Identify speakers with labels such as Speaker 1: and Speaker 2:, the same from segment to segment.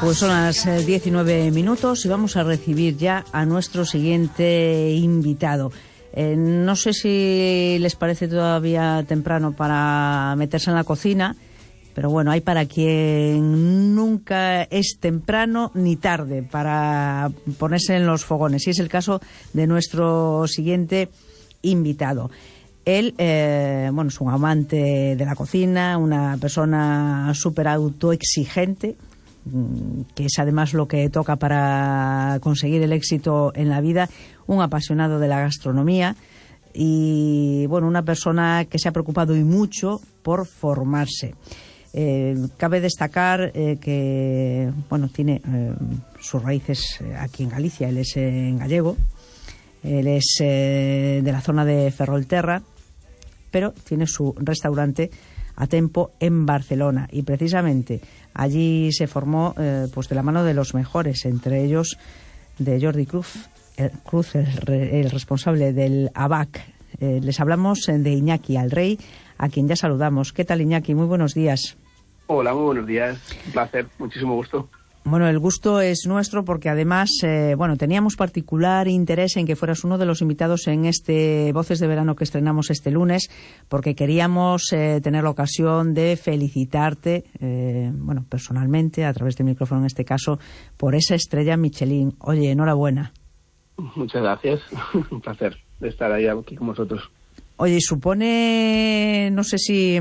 Speaker 1: Pues son las 19 minutos y vamos a recibir ya a nuestro siguiente invitado. No sé si les parece todavía temprano para meterse en la cocina, pero bueno, hay para quien nunca es temprano ni tarde para ponerse en los fogones. Y es el caso de nuestro siguiente invitado. Él, es un amante de la cocina, una persona súper autoexigente, que es además lo que toca para conseguir el éxito en la vida, un apasionado de la gastronomía y una persona que se ha preocupado y mucho por formarse. Cabe destacar que tiene sus raíces aquí en Galicia. Él es gallego, él es de la zona de Ferrolterra, pero tiene su restaurante a tempo en Barcelona, y precisamente allí se formó de la mano de los mejores, entre ellos de Jordi Cruz, el responsable del ABAC. Les hablamos de Iñaki Alrey, a quien ya saludamos. ¿Qué tal, Iñaki? Muy buenos días.
Speaker 2: Hola, muy buenos días. Un placer, muchísimo gusto.
Speaker 1: Bueno, el gusto es nuestro porque además, teníamos particular interés en que fueras uno de los invitados en este Voces de Verano que estrenamos este lunes, porque queríamos tener la ocasión de felicitarte, personalmente, a través del micrófono en este caso, por esa estrella Michelin. Oye, enhorabuena.
Speaker 2: Muchas gracias. Un placer de estar ahí aquí con vosotros.
Speaker 1: Oye, supone, no sé si,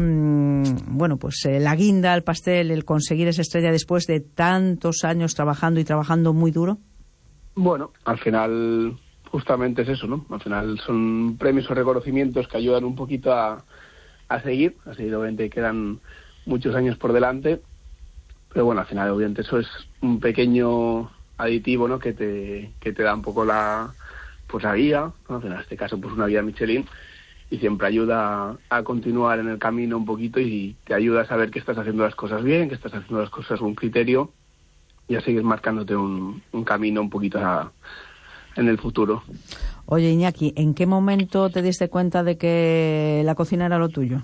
Speaker 1: la guinda al pastel, el conseguir esa estrella después de tantos años trabajando muy duro.
Speaker 2: Bueno, al final justamente es eso, ¿no? Al final son premios o reconocimientos que ayudan un poquito a seguir. Así obviamente quedan muchos años por delante, pero bueno, al final obviamente eso es un pequeño aditivo, ¿no? Que te da un poco la guía, ¿no? En este caso una guía Michelin. Y siempre ayuda a continuar en el camino un poquito y te ayuda a saber que estás haciendo las cosas bien, que estás haciendo las cosas con criterio y a seguir marcándote un camino un poquito en el futuro.
Speaker 1: Oye, Iñaki, ¿en qué momento te diste cuenta de que la cocina era lo tuyo?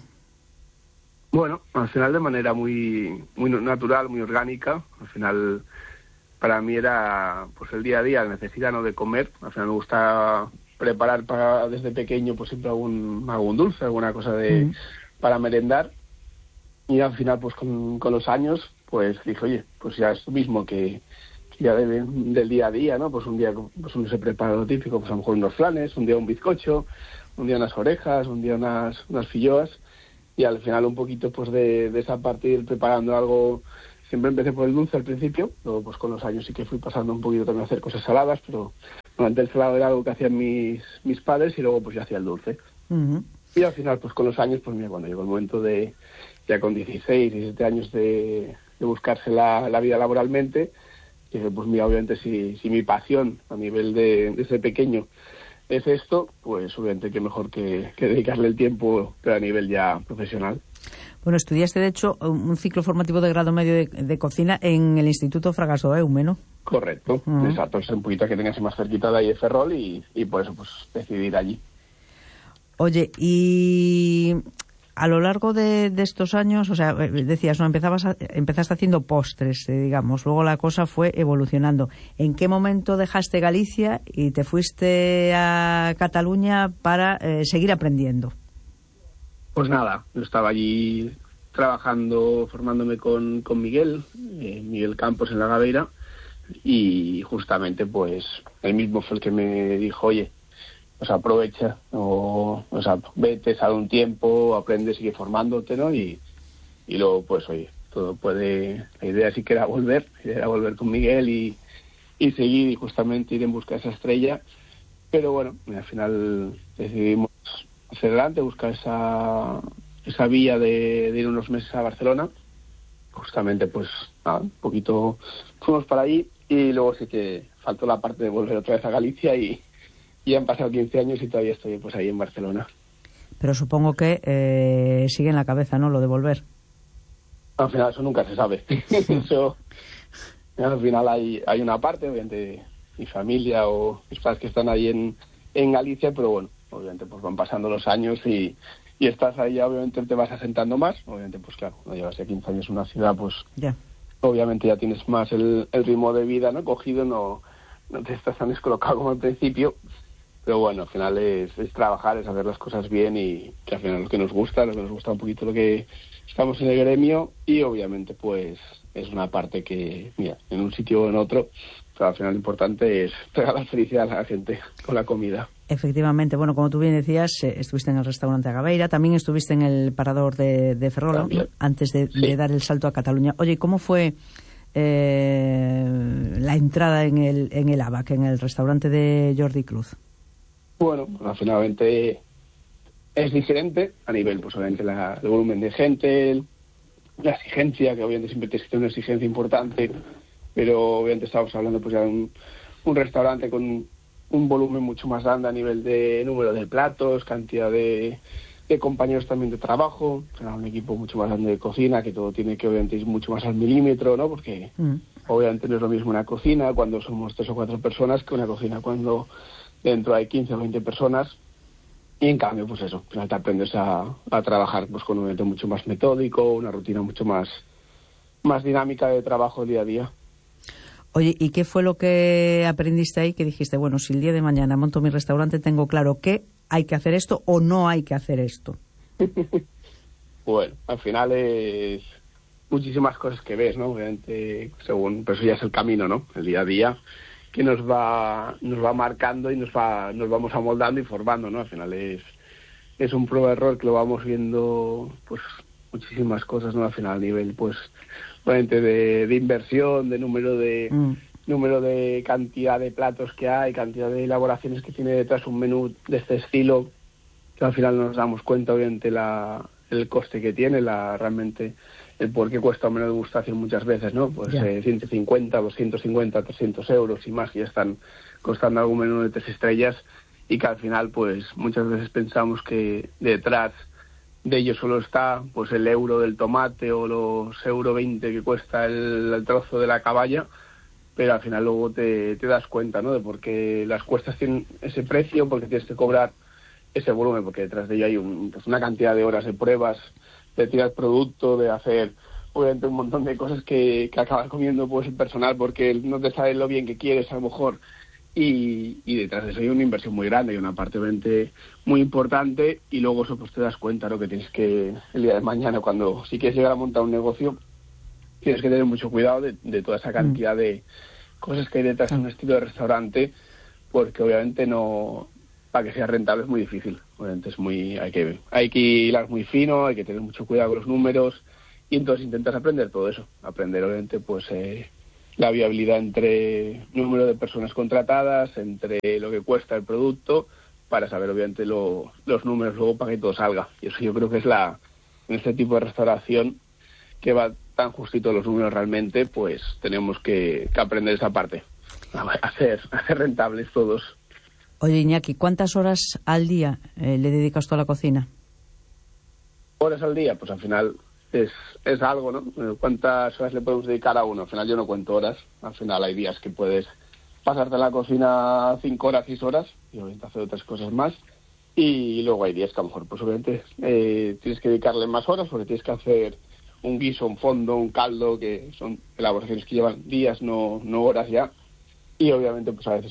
Speaker 2: Bueno, al final de manera muy natural, muy orgánica. Al final para mí era el día a día, la necesidad, ¿no?, de comer. Al final me gusta preparar desde pequeño siempre algún dulce, alguna cosa para merendar, y al final con los años dije, oye, ya es lo mismo que ya del día a día, ¿no? Un día uno se prepara lo típico, a lo mejor unos flanes, un día un bizcocho, un día unas orejas, un día unas filloas, y al final un poquito de esa parte ir preparando algo. Siempre empecé por el dulce al principio, luego con los años sí que fui pasando un poquito también a hacer cosas saladas, pero antes el salado era algo que hacían mis padres y luego yo hacía el dulce. Uh-huh. Y al final con los años, cuando llegó el momento de, ya con 16, 17 años de buscarse la vida laboralmente, dije, obviamente si mi pasión a nivel desde pequeño es esto, obviamente que mejor que dedicarle el tiempo, pero a nivel ya profesional.
Speaker 1: Bueno, estudiaste, de hecho, un ciclo formativo de grado medio de cocina en el Instituto Fragasso Eume, ¿no?
Speaker 2: Correcto, exacto. Es un poquito que tengas más cerquita de ahí de Ferrol y por eso decidí ir allí.
Speaker 1: Oye, y a lo largo de estos años, decías, ¿no? Empezaste haciendo postres, digamos, luego la cosa fue evolucionando. ¿En qué momento dejaste Galicia y te fuiste a Cataluña para seguir aprendiendo?
Speaker 2: Pues nada, yo estaba allí trabajando, formándome con Miguel Campos en La Gabeira, y justamente él mismo fue el que me dijo, oye, aprovecha, vete, sal un tiempo, aprende, sigue formándote, ¿no? Y luego oye, todo puede, la idea sí que era volver con Miguel y seguir y justamente ir en busca de esa estrella, pero bueno, al final decidimos hacia adelante, buscar esa vía de ir unos meses a Barcelona. Justamente un poquito fuimos para allí y luego sí que faltó la parte de volver otra vez a Galicia y han pasado 15 años y todavía estoy ahí en Barcelona.
Speaker 1: Pero supongo que sigue en la cabeza, ¿no?, lo de volver.
Speaker 2: Al final eso nunca se sabe. Eso, al final hay una parte, obviamente, mi familia o mis padres que están ahí en Galicia, pero bueno, obviamente van pasando los años y estás ahí, obviamente te vas asentando más, obviamente claro, no llevas ya 15 años en una ciudad,
Speaker 1: ya
Speaker 2: obviamente ya tienes más el ritmo de vida, ¿no? Cogido, no te estás tan descolocado como al principio, pero bueno, al final es trabajar, es hacer las cosas bien y que al final lo que nos gusta un poquito lo que estamos en el gremio y obviamente pues es una parte que, mira, en un sitio o en otro, pero al final lo importante es regalar felicidad a la gente con la comida.
Speaker 1: Efectivamente, bueno, como tú bien decías, estuviste en el restaurante Agaveira, también estuviste en el parador de Ferrol, ¿no? Antes de dar el salto a Cataluña. Oye, ¿cómo fue la entrada en el ABAC, en el restaurante de Jordi Cruz?
Speaker 2: Bueno, pues, finalmente es diferente a nivel, pues obviamente el volumen de gente, la exigencia, que obviamente siempre tienes que tener una exigencia importante, pero obviamente estamos hablando pues ya de un restaurante con un volumen mucho más grande a nivel de número de platos, cantidad de compañeros también de trabajo, o sea, un equipo mucho más grande de cocina, que todo tiene que obviamente ir mucho más al milímetro, ¿no? Porque obviamente no es lo mismo una cocina cuando somos 3 o 4 personas que una cocina cuando dentro hay 15 o 20 personas. Y en cambio, pues eso, al final te aprendes a trabajar pues con un evento mucho más metódico, una rutina mucho más dinámica de trabajo día a día.
Speaker 1: Oye, ¿y qué fue lo que aprendiste ahí que dijiste, bueno, si el día de mañana monto mi restaurante tengo claro que hay que hacer esto o no hay que hacer esto?
Speaker 2: Bueno, al final es muchísimas cosas que ves, ¿no? Obviamente, según, pero eso ya es el camino, ¿no? El día a día que nos va marcando y nos vamos amoldando y formando, ¿no? Al final es un prueba-error que lo vamos viendo, pues, muchísimas cosas, ¿no? Al final a nivel, pues, obviamente de inversión, de número de cantidad de platos que hay, cantidad de elaboraciones que tiene detrás un menú de este estilo, que al final nos damos cuenta, obviamente, el coste que tiene, realmente el por qué cuesta un menú de degustación muchas veces, ¿no? Pues 150, 250, 300 euros y más ya están costando algún menú de 3 estrellas y que al final, pues, muchas veces pensamos que detrás de ello solo está pues el euro del tomate o los €20 que cuesta el trozo de la caballa, pero al final luego te das cuenta, ¿no? De por qué las cuestas tienen ese precio, porque tienes que cobrar ese volumen, porque detrás de ello hay una cantidad de horas de pruebas, de tirar producto, de hacer obviamente un montón de cosas que acabas comiendo pues el personal porque no te sabe lo bien que quieres a lo mejor. Y detrás de eso hay una inversión muy grande y una parte obviamente muy importante y luego eso pues te das cuenta, ¿no? Que tienes que el día de mañana cuando si quieres llegar a montar un negocio tienes que tener mucho cuidado de toda esa cantidad de cosas que hay detrás de un estilo de restaurante, porque obviamente no, para que sea rentable es muy difícil, obviamente hay que hilar muy fino, hay que tener mucho cuidado con los números y entonces intentas aprender todo eso, aprender obviamente pues la viabilidad entre número de personas contratadas, entre lo que cuesta el producto, para saber obviamente los números luego para que todo salga. Y eso yo creo que es en este tipo de restauración que va tan justito los números realmente, pues tenemos que aprender esa parte, a ser rentables todos.
Speaker 1: Oye, Iñaki, ¿cuántas horas al día le dedicas tú a la cocina?
Speaker 2: Horas al día, pues al final es algo, ¿no? ¿Cuántas horas le podemos dedicar a uno? Al final yo no cuento horas. Al final hay días que puedes pasarte en la cocina 5 horas, 6 horas y obviamente hacer otras cosas más. Y luego hay días que a lo mejor, pues obviamente tienes que dedicarle más horas porque tienes que hacer un guiso, un fondo, un caldo, que son elaboraciones que llevan días, no horas ya. Y obviamente pues a veces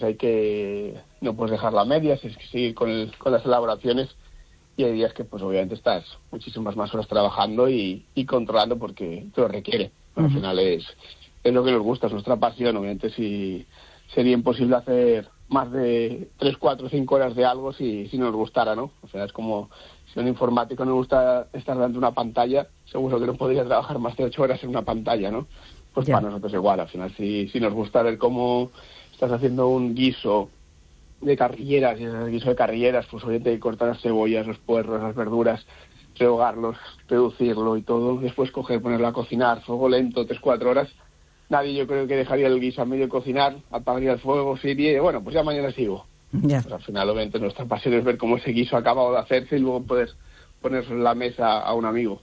Speaker 2: no puedes dejarla a medias, tienes que seguir con las elaboraciones. Y hay días que pues obviamente estás muchísimas más horas trabajando y controlando porque te lo requiere. Al final es lo que nos gusta, es nuestra pasión. Obviamente si sería imposible hacer más de 3, 4, 5 horas de algo si nos gustara, ¿no? O sea, es como si a un informático no le gusta estar delante de una pantalla, seguro que no podría trabajar más de 8 horas en una pantalla, ¿no? Pues para nosotros igual, al final si nos gusta ver cómo estás haciendo un guiso de carrilleras, y ese guiso de carrilleras, pues obviamente cortar las cebollas, los puerros, las verduras, rehogarlos, reducirlo y todo, después ponerlo a cocinar, fuego lento, 3, 4 horas. Nadie yo creo que dejaría el guiso a medio cocinar, apagaría el fuego, se iría, bueno, pues ya mañana sigo. Pues al final obviamente nuestra pasión es ver cómo ese guiso ha acabado de hacerse y luego poder ponerlo en la mesa a un amigo.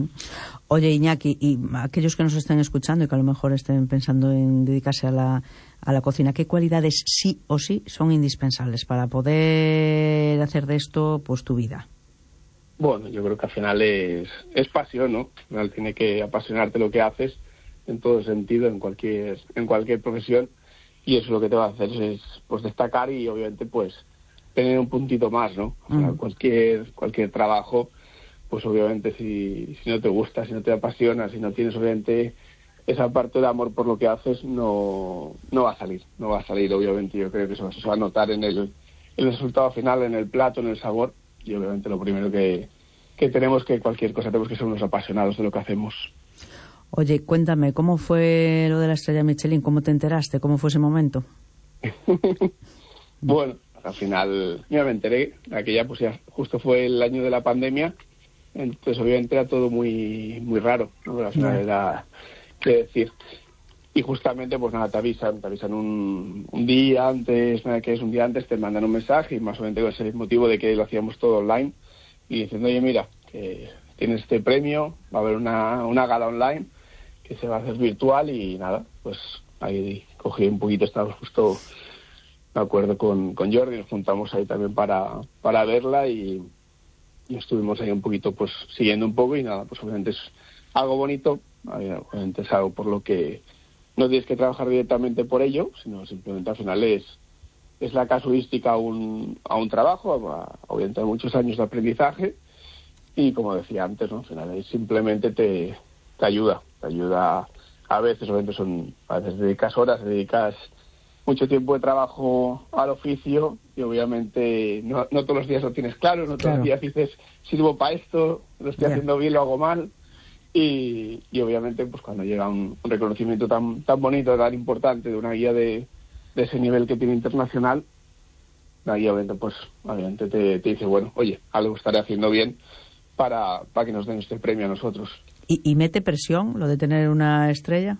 Speaker 1: Oye, Iñaki, y aquellos que nos estén escuchando y que a lo mejor estén pensando en dedicarse a la cocina, ¿qué cualidades sí o sí son indispensables para poder hacer de esto pues tu vida?
Speaker 2: Bueno, yo creo que al final es pasión, ¿no? Al final tiene que apasionarte lo que haces, en todo sentido, en cualquier profesión, y eso lo que te va a hacer es pues destacar y obviamente pues tener un puntito más, ¿no? O sea, cualquier trabajo, pues obviamente si no te gusta, si no te apasiona, si no tienes obviamente esa parte de amor por lo que haces, no va a salir, obviamente. Yo creo que eso se va a notar en el resultado final, en el plato, en el sabor, y obviamente lo primero que tenemos que cualquier cosa, tenemos que ser unos apasionados de lo que hacemos.
Speaker 1: Oye, cuéntame, ¿cómo fue lo de la estrella Michelin? ¿Cómo te enteraste? ¿Cómo fue ese momento?
Speaker 2: Bueno, al final ya me enteré, aquella pues ya justo fue el año de la pandemia, entonces obviamente era todo muy muy raro, ¿no? Pero al final era, qué decir, y justamente pues nada, te avisan un día antes, nada que es un día antes, te mandan un mensaje y más o menos con ese motivo de que lo hacíamos todo online y diciendo, oye mira, que tienes este premio, va a haber una gala online que se va a hacer virtual y nada, pues ahí cogí un poquito, estábamos justo, me acuerdo, con Jordi, nos juntamos ahí también para verla y estuvimos ahí un poquito pues siguiendo un poco y nada, pues obviamente es algo bonito, obviamente es algo por lo que no tienes que trabajar directamente por ello, sino simplemente al final es la casuística a un trabajo, obviamente hay muchos años de aprendizaje y como decía antes, ¿no? Al final simplemente te ayuda a veces, obviamente a veces dedicas horas, dedicas mucho tiempo de trabajo al oficio y obviamente no todos los días lo tienes claro, no todos los días dices, sirvo para esto, lo estoy haciendo bien, lo hago mal y obviamente pues cuando llega un reconocimiento tan bonito, tan importante de una guía de ese nivel que tiene internacional, ahí obviamente te dice, bueno, oye, algo estaré haciendo bien para que nos den este premio a nosotros.
Speaker 1: ¿Y mete presión lo de tener una estrella?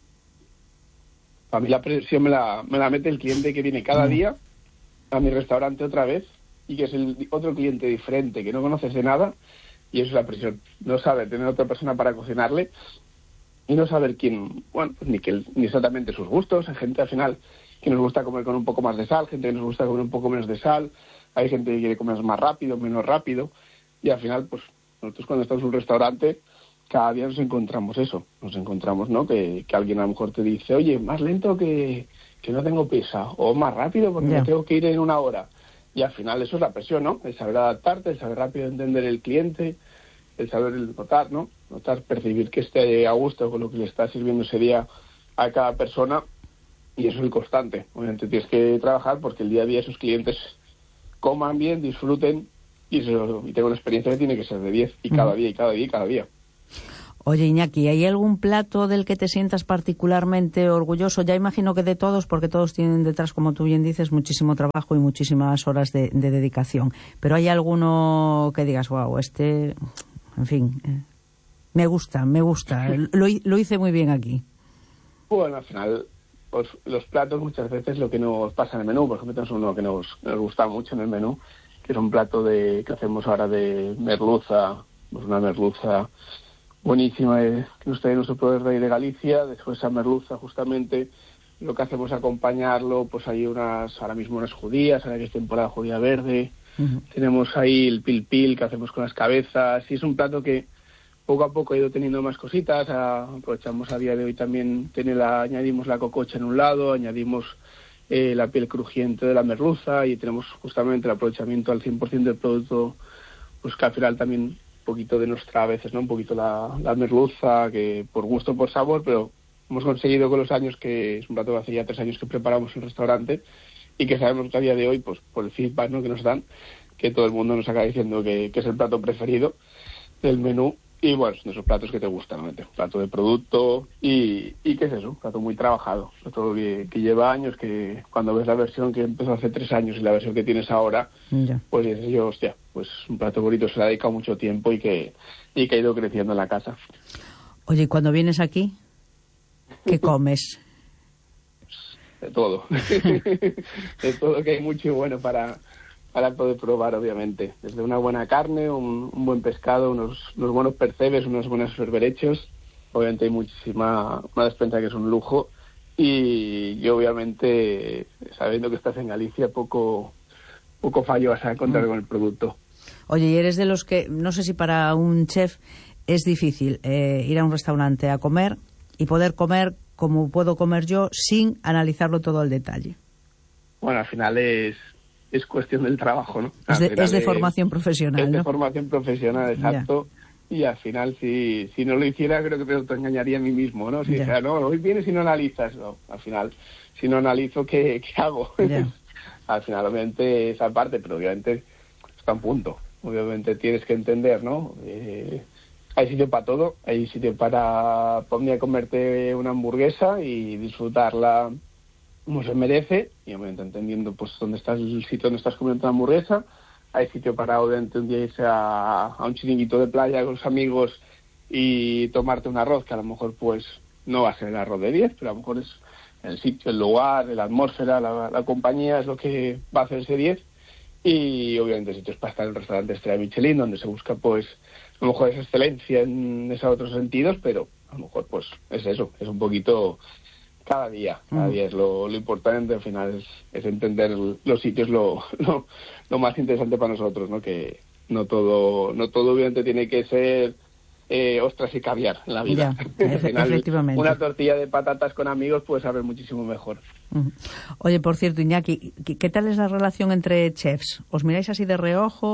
Speaker 2: A mí la presión me la mete el cliente que viene cada día a mi restaurante otra vez y que es el otro cliente diferente, que no conoces de nada, y eso es la presión. No saber tener otra persona para cocinarle y no saber quién, bueno, pues ni exactamente sus gustos. Hay gente al final que nos gusta comer con un poco más de sal, gente que nos gusta comer un poco menos de sal, hay gente que quiere comer más rápido, menos rápido, y al final, pues nosotros cuando estamos en un restaurante, cada día nos encontramos, ¿no? Que alguien a lo mejor te dice, oye, más lento que no tengo prisa, o más rápido porque me tengo que ir en una hora. Y al final eso es la presión, ¿no? El saber adaptarte, el saber rápido entender el cliente, el saber notar, ¿no? Percibir que esté a gusto con lo que le está sirviendo ese día a cada persona, y eso es el constante. Obviamente tienes que trabajar porque el día a día esos clientes coman bien, disfruten, y tengo una experiencia que tiene que ser de 10, y cada día, y cada día, y cada día.
Speaker 1: Oye, Iñaki, ¿hay algún plato del que te sientas particularmente orgulloso? Ya imagino que de todos, porque todos tienen detrás, como tú bien dices, muchísimo trabajo y muchísimas horas de dedicación. Pero ¿hay alguno que digas, wow, en fin, me gusta, lo hice muy bien aquí?
Speaker 2: Bueno, al final, pues, los platos muchas veces lo que nos pasa en el menú, por ejemplo, tenemos uno que nos gusta mucho en el menú, que es un plato que hacemos ahora de merluza, pues una merluza buenísima que nos trae nuestro proveedor de ahí de Galicia. Después esa merluza, justamente, lo que hacemos es acompañarlo, pues hay ahora mismo unas judías, ahora que es temporada judía verde, tenemos ahí el pil que hacemos con las cabezas, y es un plato que poco a poco ha ido teniendo más cositas. Aprovechamos a día de hoy también, añadimos la cococha en un lado, añadimos la piel crujiente de la merluza, y tenemos justamente el aprovechamiento al 100% del producto, pues que al final también un poquito de nuestra, a veces, ¿no? Un poquito la merluza, que por gusto, por sabor, pero hemos conseguido con los años, que es un plato de hace ya 3 años que preparamos en el restaurante, y que sabemos que a día de hoy, pues por el feedback, ¿no?, que nos dan, que todo el mundo nos acaba diciendo que es el plato preferido del menú. Y bueno, son esos platos que te gustan, ¿no? Un plato de producto y ¿qué es eso? Un plato muy trabajado, un plato que lleva años, que cuando ves la versión que empezó hace 3 años y la versión que tienes ahora, pues dices yo, hostia, pues un plato bonito, se le ha dedicado mucho tiempo y que ha ido creciendo en la casa.
Speaker 1: Oye, ¿y cuando vienes aquí, qué comes?
Speaker 2: De todo. De todo, que hay mucho y bueno para poder probar, obviamente. Desde una buena carne, un buen pescado, unos buenos percebes, unos buenos berberechos. Obviamente hay una despensa que es un lujo. Y obviamente, sabiendo que estás en Galicia, poco fallo vas a encontrar con el producto.
Speaker 1: Oye, y eres de los que, no sé si para un chef es difícil ir a un restaurante a comer y poder comer como puedo comer yo sin analizarlo todo al detalle.
Speaker 2: Bueno, al final es cuestión del trabajo, ¿no?
Speaker 1: Es de formación profesional,
Speaker 2: Es
Speaker 1: ¿no?
Speaker 2: de formación profesional, exacto. Ya. Y al final, si no lo hiciera, creo que te autoengañaría a mí mismo, ¿no? Si dijera, no, hoy vienes y no analizas. No, al final, si no analizo, ¿qué hago? Al final, obviamente, esa parte, pero obviamente está en punto. Obviamente tienes que entender, ¿no? Hay sitio para todo. Hay sitio para un día comerte una hamburguesa y disfrutarla como se merece, y obviamente entendiendo pues dónde está el sitio donde estás comiendo una hamburguesa. Hay sitio para obviamente un día irse a un chiringuito de playa con los amigos y tomarte un arroz, que a lo mejor pues no va a ser el arroz de 10, pero a lo mejor es el sitio, el lugar, la atmósfera, la compañía es lo que va a hacer ese 10. Y obviamente sitios para estar en el restaurante Estrella Michelin, donde se busca pues a lo mejor esa excelencia en esos otros sentidos, pero a lo mejor pues es eso, es un poquito cada día es lo importante. Al final es entender los sitios lo más interesante para nosotros, ¿no? Que no todo obviamente tiene que ser ostras y caviar en la vida. Al final,
Speaker 1: efectivamente.
Speaker 2: Una tortilla de patatas con amigos puede saber muchísimo mejor.
Speaker 1: Oye, por cierto, Iñaki, ¿qué tal es la relación entre chefs? ¿Os miráis así de reojo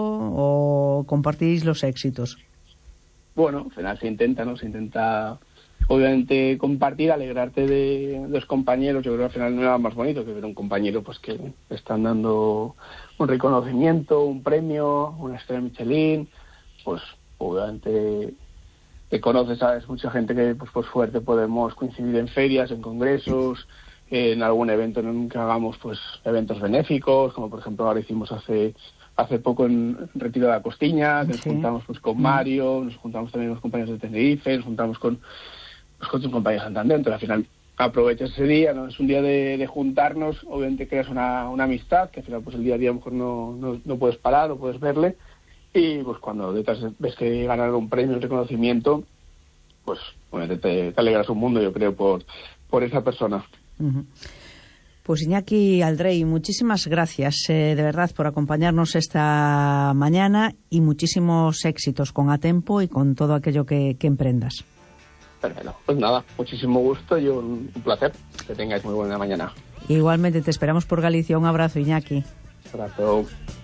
Speaker 1: o compartís los éxitos?
Speaker 2: Bueno, al final se intenta obviamente compartir, alegrarte de los compañeros. Yo creo que al final no era más bonito que ver un compañero pues que están dando un reconocimiento, un premio, una estrella Michelin. Pues obviamente te conoces, sabes, mucha gente que pues por suerte podemos coincidir en ferias, en congresos, en algún evento en el que hagamos pues eventos benéficos, como por ejemplo ahora hicimos hace poco en Retiro de la Costiña, que nos juntamos pues con Mario, nos juntamos también con los compañeros de Tenerife, nos juntamos con tus compañeros de Santander. Entonces al final aprovechas ese día, ¿no? Es un día de juntarnos, obviamente creas una amistad, que al final pues el día a día a lo mejor no puedes parar, no puedes verle, y pues cuando detrás ves que ganaron un premio, un reconocimiento, pues obviamente te alegras un mundo, yo creo, por esa persona.
Speaker 1: Pues Iñaki Aldrey, muchísimas gracias de verdad por acompañarnos esta mañana y muchísimos éxitos con Atempo y con todo aquello que emprendas.
Speaker 2: Perfecto. Pues nada, muchísimo gusto y un placer. Que tengáis muy buena mañana.
Speaker 1: Igualmente, te esperamos por Galicia. Un abrazo, Iñaki.
Speaker 2: Un abrazo.